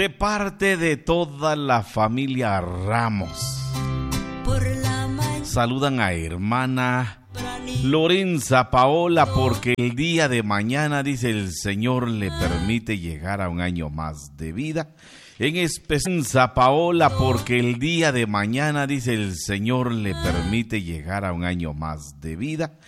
De parte de toda la familia Ramos, saludan a hermana Lorenza Paola porque el día de mañana, dice, el Señor le permite llegar a un año más de vida. En Esperanza Paola porque el día de mañana, dice, el Señor le permite llegar a un año más de vida.